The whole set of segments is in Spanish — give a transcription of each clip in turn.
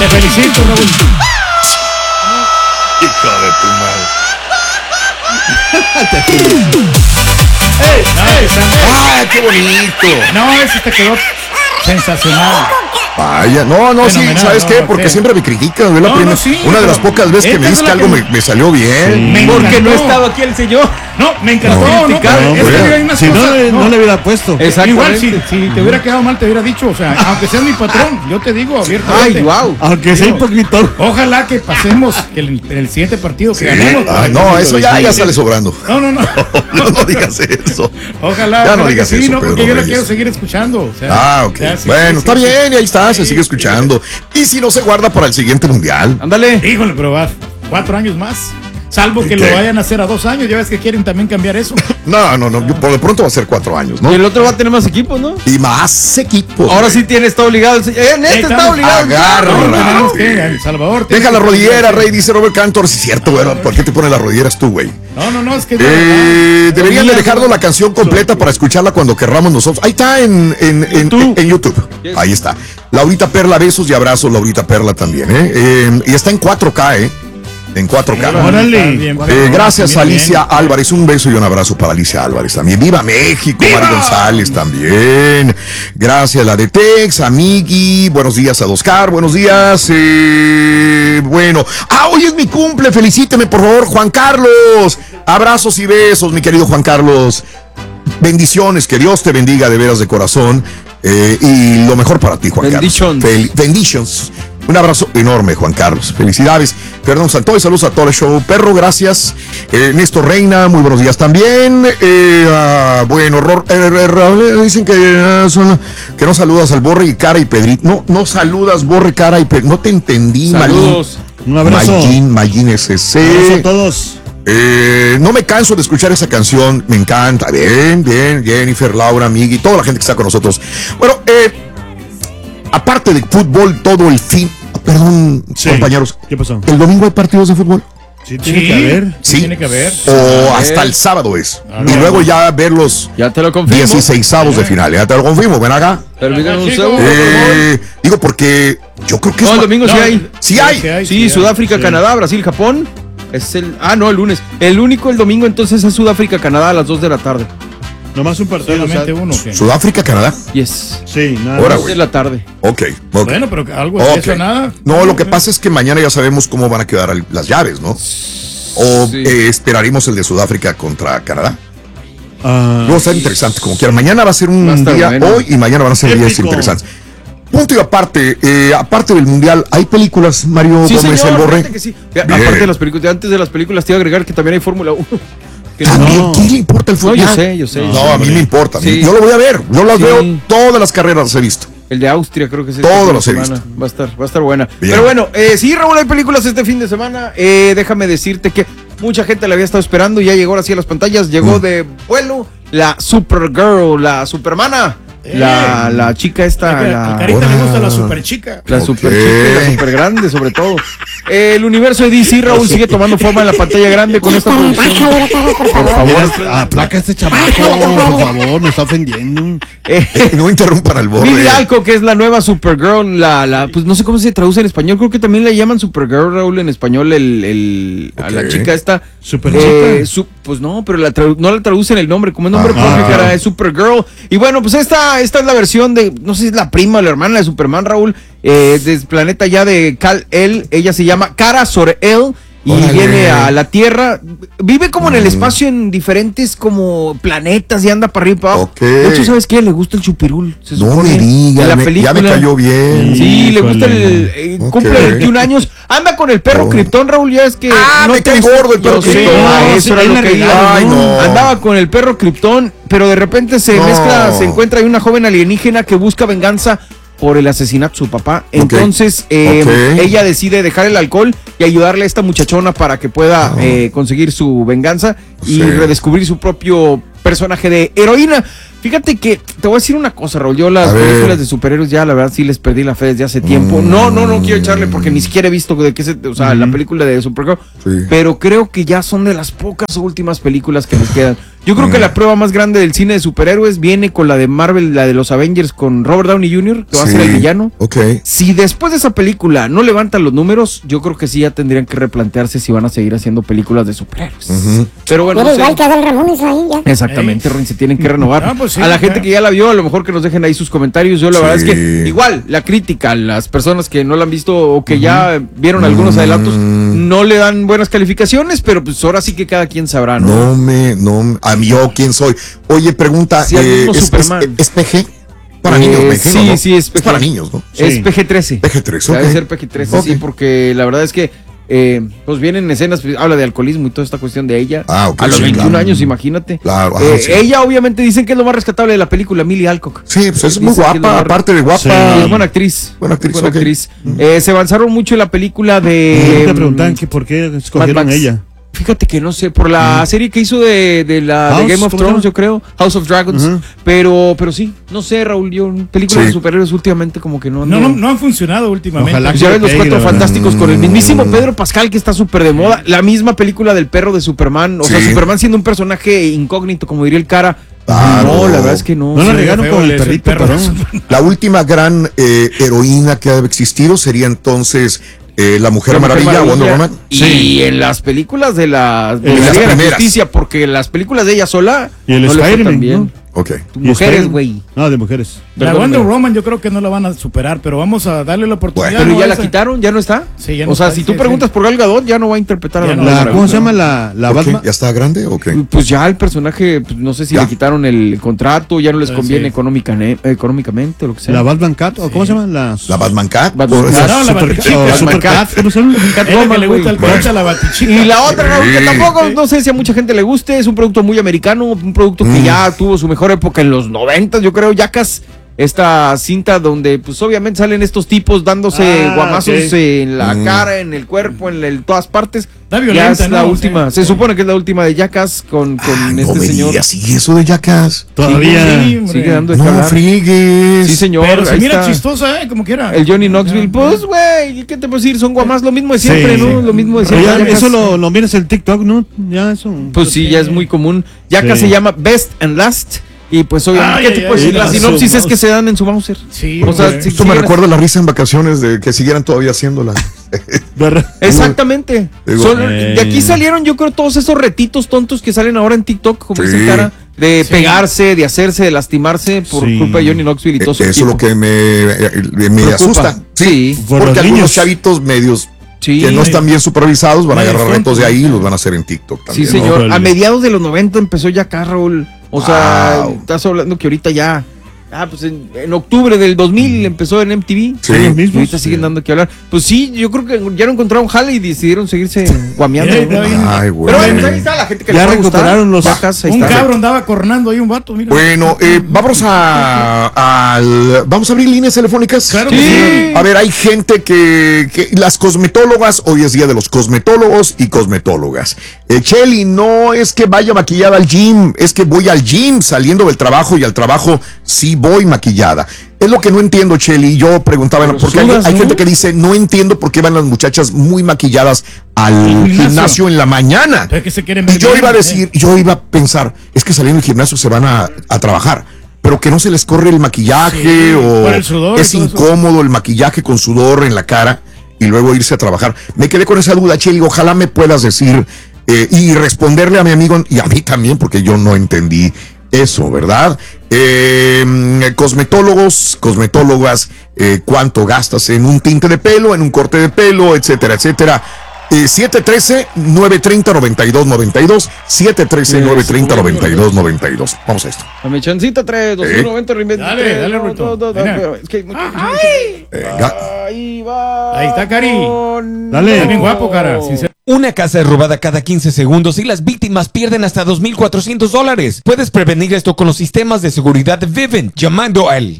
Te felicito, Raúl. Hijo de tu madre. ¡Ay, qué bonito! No, ese te quedó sensacional. Vaya, no, sí, ¿sabes qué? Porque siempre me critican, ¿verdad? Una de las pocas veces que me dices que algo me salió bien. Porque no estaba aquí el señor. No, me encantó. No le hubiera puesto. Igual, si te hubiera quedado mal, te hubiera dicho, o sea, aunque seas mi patrón, yo te digo abiertamente. Ay, wow. Aunque sea hipócrita. Ojalá que pasemos en el siguiente partido que ganemos. No, eso ya sale sobrando. No digas eso. Ojalá. Ya no digas sí, eso, no, porque Pedro yo la Reyes. quiero seguir escuchando. O sea, ok. Bueno, está bien, y ahí está, se sigue escuchando. Y si no se guarda para el siguiente mundial. Ándale. Híjole, pero va 4 años más. Salvo que lo vayan a hacer a 2 años. Ya ves que quieren también cambiar eso. No, por lo pronto va a ser 4 años, ¿no? Y el otro va a tener más equipos, ¿no? Y más equipos. Ahora sí está obligado. Está obligado. Agarra. El Salvador. Deja la rodillera, Rey, dice Robert Cantor. Sí, es cierto, güey. ¿Por qué te pones las rodilleras tú, güey? No, es que... deberían de dejarnos la canción completa para escucharla cuando querramos nosotros. Ahí está en YouTube. Ahí está. Laurita Perla, besos y abrazos, Laurita Perla también, y está en 4K, En 4K. Órale. Gracias, Alicia Álvarez. Un beso y un abrazo para Alicia Álvarez también. ¡Viva México! ¡Viva! Mari González también. Gracias, la de Tex, a Migui. Buenos días a Oscar. Buenos días. Bueno. Hoy es mi cumple. Felicíteme, por favor, Juan Carlos. Abrazos y besos, mi querido Juan Carlos. Bendiciones. Que Dios te bendiga de veras de corazón. Y lo mejor para ti, Juan Carlos. Benditions. Un abrazo enorme, Juan Carlos. Felicidades. Perdón, Santoy, saludos a todo el show. Perro, gracias. Néstor Reina, muy buenos días también. Bueno, dicen que no saludas al Borre y Cara y Pedrito. No saludas, Borre, Cara y Pedrito. No te entendí, saludos. Un abrazo. Mayín SC. Un abrazo a todos. No me canso de escuchar esa canción. Me encanta. Bien. Jennifer, Laura, Migui, toda la gente que está con nosotros. Bueno, aparte de fútbol, todo el fin. Perdón, compañeros. ¿Qué pasó? ¿El domingo hay partidos de fútbol? Sí, tiene que haber. Sí. Tiene que haber. O hasta el sábado es. Y luego ya ver los ya te lo confirmo. 16avos de final. Ya te lo confirmo. Ven acá. Permítanme un segundo. Digo, porque yo creo que el domingo sí hay. Sí hay. Sí, Sudáfrica, Canadá, Brasil, Japón. Es el lunes. El domingo entonces es Sudáfrica, Canadá a las 2 de la tarde. Nomás un partido. Solamente uno. Sudáfrica, Canadá. Yes. Sí, nada. Ahora, 2 de la tarde. Ok. Bueno, pero algo de eso nada. No, lo que pasa es que mañana ya sabemos cómo van a quedar las llaves, ¿no? O esperaremos el de Sudáfrica contra Canadá. Va a estar interesante, como quiera. Mañana va a ser un día, hoy y mañana van a ser días interesantes. Punto y aparte, aparte del mundial, ¿hay películas, Mario Gómez, señor, el Borre? Que sí. Aparte de las películas, antes de las películas te iba a agregar que también hay Fórmula 1. ¿También? ¿Quién le importa el fútbol? Yo sé. No, a mí me importa. Sí. Yo lo voy a ver. Yo las veo, todas las carreras las he visto. El de Austria creo que es todos los he visto. Va a estar buena. Bien. Pero bueno, sí, Raúl, hay películas este fin de semana. Déjame decirte que mucha gente la había estado esperando y ya llegó así a las pantallas. Llegó de vuelo la Supergirl, la Supermana. La chica esta. A Carita le gusta la super chica. La super chica y la super grande, sobre todo. El universo de DC, Raúl, sigue tomando forma en la pantalla grande con esta producción. Por favor, aplaca a este chamaco, por favor, me está ofendiendo. No interrumpan al Borre. Billy Alco, que es la nueva Supergirl, pues no sé cómo se traduce en español, creo que también la llaman Supergirl, Raúl, en español, a la chica esta. Super chica. Pues no, pero no la traducen el nombre, como es nombre propio, cara, es Supergirl. Y bueno, pues esta es la versión de, no sé si es la prima o la hermana de Superman, Raúl, del planeta ya de Kal-El. Ella se llama Kara Zor-El y viene a la Tierra. Vive como en el espacio en diferentes como planetas y anda para arriba y para abajo. De hecho, ¿sabes qué? Le gusta el chupirul. No me digas, ya me cayó bien. Sí, le gusta cumple 21 años. Anda con el perro Krypton, Raúl, ya es que me cae gordo el perro Krypton. Eso era lo que iba. Andaba con el perro Krypton, pero de repente se encuentra ahí una joven alienígena que busca venganza por el asesinato de su papá. Entonces ella decide dejar el alcohol y ayudarle a esta muchachona para que pueda conseguir su venganza y redescubrir su propio personaje de heroína. Fíjate que te voy a decir una cosa, Raúl. Yo las películas de superhéroes ya, la verdad, sí les perdí la fe desde hace tiempo. No quiero echarle porque ni siquiera he visto de qué o sea, la película de Supergirl. Sí. Pero creo que ya son de las pocas últimas películas que les quedan. Yo creo que la prueba más grande del cine de superhéroes viene con la de Marvel, la de los Avengers con Robert Downey Jr., que va a ser el villano. Okay. Si después de esa película no levantan los números, yo creo que sí ya tendrían que replantearse si van a seguir haciendo películas de superhéroes. Pero bueno. Pero igual que Adal Ramones ahí ya. Exactamente, Ron, se tienen que renovar. Pues sí, a la gente que ya la vio, a lo mejor que nos dejen ahí sus comentarios. Yo la verdad es que igual, la crítica a las personas que no la han visto o que ya vieron algunos adelantos, no le dan buenas calificaciones, pero pues ahora sí que cada quien sabrá, ¿no? A mí, yo, ¿quién soy? Oye, pregunta, sí, ¿es PG? Para niños, me imagino, sí, ¿no? sí, es para niños, ¿no? Es PG-13. PG-13, Debe ser PG-13, sí, porque la verdad es que pues vienen escenas, pues, habla de alcoholismo y toda esta cuestión de ella. A los 21 años, imagínate. Claro. Ella obviamente dicen que es lo más rescatable de la película, Millie Alcock. Sí, pues es muy guapa, aparte de guapa. Sí, es buena actriz. Buena actriz. Se avanzaron mucho en la película de... te preguntan que por qué escogieron ella. Fíjate que no sé, por la serie que hizo de Game of Thrones, yo creo, House of Dragons, pero sí, no sé, Raúl, yo películas de superhéroes últimamente como que no han funcionado últimamente. Ojalá ya ves los Cuatro Fantásticos con el mismísimo Pedro Pascal que está súper de moda, la misma película del perro de Superman, o sea, Superman siendo un personaje incógnito, como diría el cara. No, la verdad es que no. No la regaron con el perrito, La última gran heroína que ha existido sería entonces... la Mujer Maravilla, Wonder Woman. Y en las películas de la Justicia, porque las películas de ella sola y el Spider-Man también. Okay. Mujeres, güey. No, de mujeres. La Wonder Woman yo creo que no la van a superar, pero vamos a darle la oportunidad. Pero ya la quitaron, ya no está. Sí, ya no o sea, está, si tú preguntas por Gal Gadot, ya no va a interpretar a la ¿Cómo se llama la Batman? ¿Ya está grande o qué? Pues ya el personaje, pues, no sé si le quitaron el contrato, ya no les conviene económicamente o lo que sea. ¿La Batman Cat? ¿O cómo se llama? ¿La Batman Cat? No, la Batichica. Super Cat. ¿Cómo se llama? Es que le gusta el coche a la Batichica. Y la otra, que tampoco, no sé si a mucha gente le guste, es un producto muy americano, un producto que ya tuvo su mejor época en los 90, yo creo, Jackass, esta cinta donde pues obviamente salen estos tipos dándose guamazos en la cara, en el cuerpo, en todas partes. Está violenta, ya es la ¿no? última, se supone que es la última de Jackass con no señor. ¿Sigue eso de Jackass? Todavía sigue dando de No hablar. friegues. Sí, señor. Pero se mira está chistosa, como quiera. el Johnny Knoxville, pues, güey, ¿qué te puedo decir? Son guamás, lo mismo de siempre, ¿no? Lo mismo de siempre. Ya, eso lo miras en TikTok, ¿no? Ya eso. Pues sí, ya es muy común. Jackass se llama Best and Last. Y pues obviamente, ¿qué te puedo decir? La sinopsis es que se dan en su Mauser. Sí, o sea, Esto me recuerda la risa en vacaciones de que siguieran todavía haciéndola. Exactamente. De aquí salieron, yo creo, todos esos retitos tontos que salen ahora en TikTok, como dice cara, de pegarse, de hacerse, de lastimarse por culpa de Johnny Knoxville y todo eso. Eso es lo que me asusta. Sí, porque algunos chavitos medios que no están bien supervisados van a agarrar retos de ahí y los van a hacer en TikTok también. Sí, señor. A mediados de los 90 empezó ya acá, Raúl. O sea, estás hablando que ahorita ya... pues en octubre del 2000 empezó en MTV. Sí, y ahorita siguen dando que hablar. Pues sí, yo creo que ya no encontraron jale y decidieron seguirse guameando. Ay, güey. Pero bueno, ahí está la gente que ya le va a recuperaron los Jackass, un cabro andaba cornando ahí un vato, mira. Bueno, vamos a abrir líneas telefónicas. Claro que sí. A ver, hay gente que las cosmetólogas, hoy es día de los cosmetólogos y cosmetólogas. Cheli, no es que vaya maquillada al gym, es que voy al gym saliendo del trabajo y al trabajo sí voy maquillada. Es lo que no entiendo, Cheli. Yo preguntaba, porque hay gente que dice, no entiendo por qué van las muchachas muy maquilladas al gimnasio en la mañana. Que se quieren y yo iba a decir, yo iba a pensar, es que saliendo del gimnasio se van a trabajar, pero que no se les corre el maquillaje o el sudor, es incómodo el maquillaje con sudor en la cara y luego irse a trabajar. Me quedé con esa duda, Cheli. Ojalá me puedas decir y responderle a mi amigo y a mí también, porque yo no entendí eso, ¿verdad? Cosmetólogas, ¿cuánto gastas en un tinte de pelo, en un corte de pelo, etcétera, etcétera? 713-930-9292, 713-930-9292. Vamos a esto. A mi chancita 3, 290, Dale, Ruto. Es que Venga. ahí va. Ahí está, Cari. Dale. Está bien guapo, cara, sinceramente. Una casa es robada cada 15 segundos y las víctimas pierden hasta $2,400. Puedes prevenir esto con los sistemas de seguridad de Vivint llamando al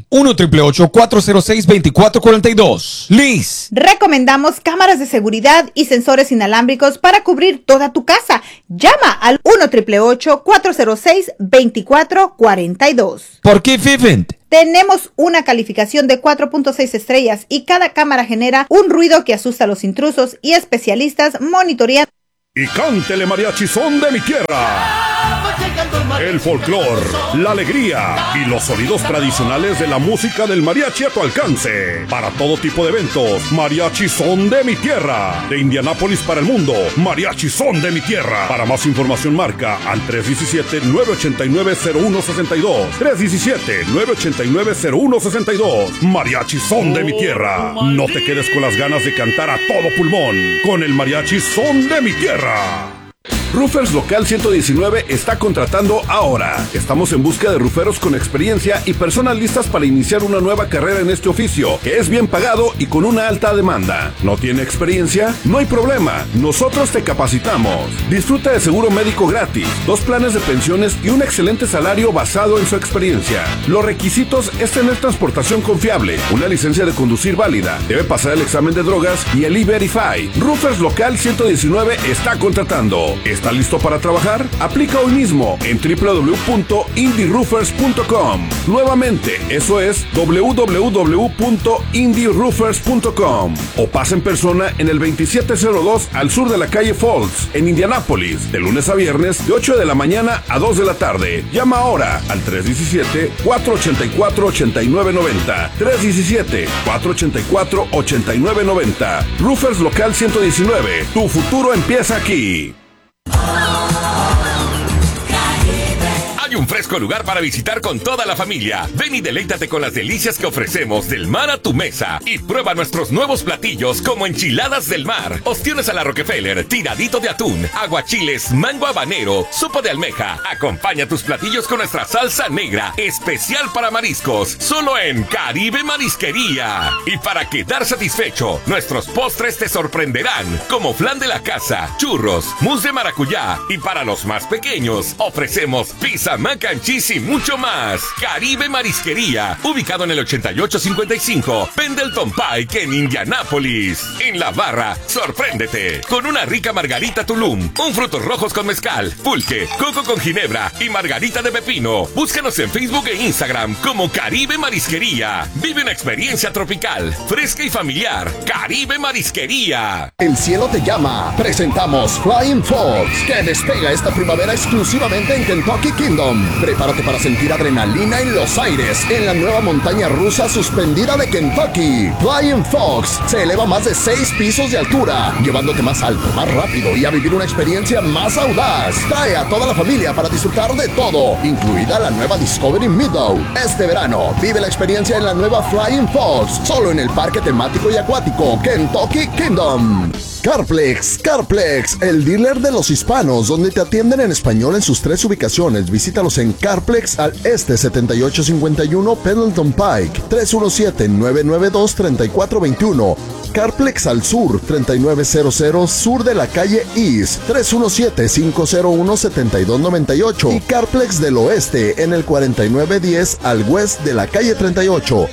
1-888-406-2442. Liz. Recomendamos cámaras de seguridad y sensores inalámbricos para cubrir toda tu casa. Llama al 1-888-406-2442. ¿Por qué Vivint? Tenemos una calificación de 4.6 estrellas y cada cámara genera un ruido que asusta a los intrusos y especialistas monitorean. Y cántele mariachi son de mi tierra. El folclor, la alegría y los sonidos tradicionales de la música del mariachi a tu alcance. Para todo tipo de eventos, mariachi son de mi tierra. De Indianápolis para el mundo, mariachi son de mi tierra. Para más información marca al 317-989-0162. 317-989-0162. Mariachi son de mi tierra. No te quedes con las ganas de cantar a todo pulmón con el mariachi son de mi tierra. Roofers Local 119 está contratando ahora. Estamos en busca de rooferos con experiencia y personas listas para iniciar una nueva carrera en este oficio, que es bien pagado y con una alta demanda. ¿No tiene experiencia? No hay problema. Nosotros te capacitamos. Disfruta de seguro médico gratis, 2 planes de pensiones y un excelente salario basado en su experiencia. Los requisitos es tener transportación confiable, una licencia de conducir válida, debe pasar el examen de drogas y el E-Verify. Roofers Local 119 está contratando. ¿Está listo para trabajar? Aplica hoy mismo en www.indieroofers.com. Nuevamente, eso es www.indieroofers.com. O pasa en persona en el 2702 al sur de la calle Falls, en Indianápolis, de lunes a viernes de 8 de la mañana a 2 de la tarde. Llama ahora al 317-484-8990. 317-484-8990. Roofers Local 119. Tu futuro empieza aquí. Hay un fresco lugar para visitar con toda la familia. Ven y deleítate con las delicias que ofrecemos del mar a tu mesa. Y prueba nuestros nuevos platillos como enchiladas del mar, ostiones a la Rockefeller, tiradito de atún, aguachiles, mango habanero, sopa de almeja. Acompaña tus platillos con nuestra salsa negra, especial para mariscos, solo en Caribe Marisquería. Y para quedar satisfecho, nuestros postres te sorprenderán, como flan de la casa, churros, mousse de maracuyá. Y para los más pequeños, ofrecemos pizza, mac and cheese y mucho más. Caribe Marisquería, ubicado en el 8855 Pendleton Pike en Indianápolis. En la barra, sorpréndete con una rica margarita Tulum, un frutos rojos con mezcal, pulque, coco con ginebra y margarita de pepino. Búscanos en Facebook e Instagram como Caribe Marisquería. Vive una experiencia tropical, fresca y familiar. Caribe Marisquería. El cielo te llama. Presentamos Flying Fox, que despega esta primavera exclusivamente en Kentucky Kingdom. Prepárate para sentir adrenalina en los aires en la nueva montaña rusa suspendida de Kentucky. Flying Fox se eleva más de 6 pisos de altura, llevándote más alto, más rápido y a vivir una experiencia más audaz. Trae a toda la familia para disfrutar de todo, incluida la nueva Discovery Meadow. Este verano, vive la experiencia en la nueva Flying Fox, solo en el parque temático y acuático Kentucky Kingdom. Carplex, el dealer de los hispanos, donde te atienden en español en sus 3 ubicaciones. Visítalos en Carplex al este 7851 Pendleton Pike, 317-992-3421. Carplex al sur 3900 sur de la calle East, 317-501-7298. Y Carplex del oeste en el 4910 al west de la calle 38,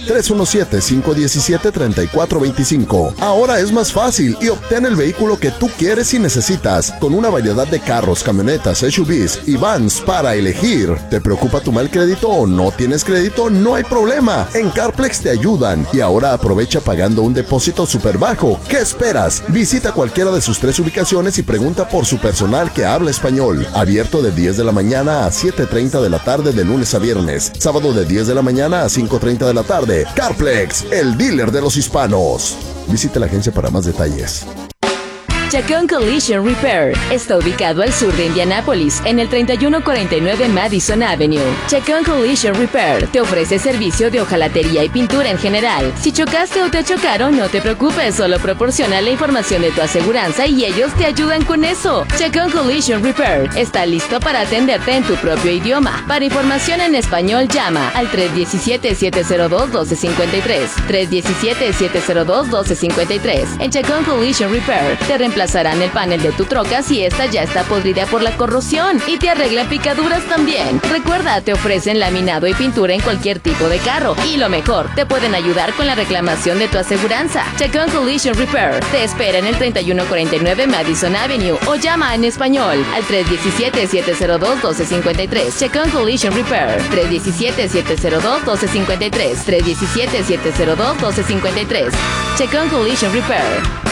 317-517-3425. Ahora es más fácil y obtén el vehículo que tú quieres y necesitas, con una variedad de carros, camionetas, SUVs y vans para elegir. ¿Te preocupa tu mal crédito o no tienes crédito? No hay problema. En Carplex te ayudan. Y ahora aprovecha pagando un depósito súper bajo. ¿Qué esperas? Visita cualquiera de sus 3 ubicaciones y pregunta por su personal que habla español. Abierto de 10 de la mañana a 7:30 de la tarde de lunes a viernes. Sábado de 10 de la mañana a 5:30 de la tarde. Carplex, el dealer de los hispanos. Visite la agencia para más detalles. Chacón Collision Repair está ubicado al sur de Indianápolis, en el 3149 Madison Avenue. Chacón Collision Repair te ofrece servicio de hojalatería y pintura en general. Si chocaste o te chocaron, no te preocupes, solo proporciona la información de tu aseguranza y ellos te ayudan con eso. Chacón Collision Repair está listo para atenderte en tu propio idioma. Para información en español, llama al 317-702-1253. 317-702-1253. En Chacón Collision Repair te reemplazamos reemplazarán el panel de tu troca si esta ya está podrida por la corrosión y te arreglan picaduras también. Recuerda, te ofrecen laminado y pintura en cualquier tipo de carro. Y lo mejor, te pueden ayudar con la reclamación de tu aseguranza. Chacón Collision Repair te espera en el 3149 Madison Avenue o llama en español al 317-702-1253. Chacón Collision Repair, 317-702-1253. 317-702-1253. Chacón Collision Repair.